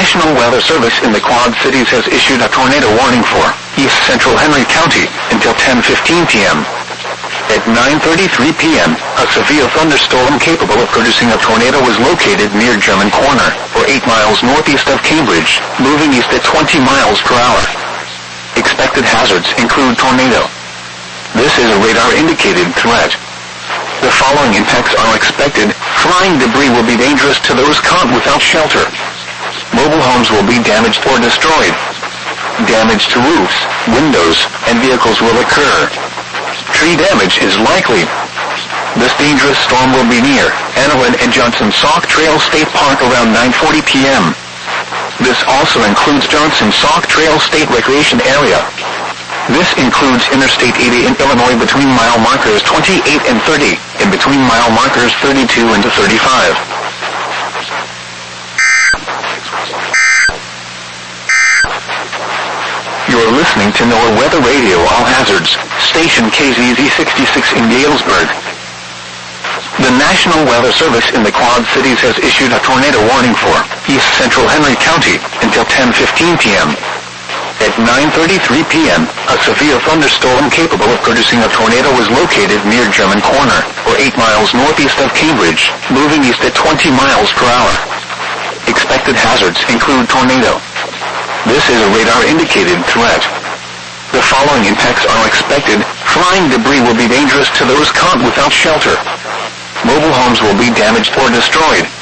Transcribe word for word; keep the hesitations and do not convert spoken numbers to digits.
National Weather Service in the Quad Cities has issued a tornado warning for East Central Henry County until ten fifteen p.m. At nine thirty-three p.m., a severe thunderstorm capable of producing a tornado was located near German Corner, or eight miles northeast of Cambridge, moving east at twenty miles per hour. Expected hazards include tornado. This is a radar-indicated threat. The following impacts are expected. Flying debris will be dangerous to those caught without shelter. Mobile homes will be damaged or destroyed. Damage to roofs, windows, and vehicles will occur. Tree damage is likely. This dangerous storm will be near Annawan and Johnson Sauk Trail State Park around nine forty p.m. This also includes Johnson Sauk Trail State Recreation Area. This includes Interstate eighty in Illinois between mile markers twenty-eight and thirty, and between mile markers thirty-two and thirty-five. You're listening to NOAA Weather Radio All Hazards, station K Z Z sixty-six in Galesburg. The National Weather Service in the Quad Cities has issued a tornado warning for East Central Henry County until ten fifteen p.m. At nine thirty-three p.m., a severe thunderstorm capable of producing a tornado was located near German Corner, or eight miles northeast of Cambridge, moving east at twenty miles per hour. Expected hazards include tornado. This is a radar-indicated threat. The following impacts are expected. Flying debris will be dangerous to those caught without shelter. Mobile homes will be damaged or destroyed.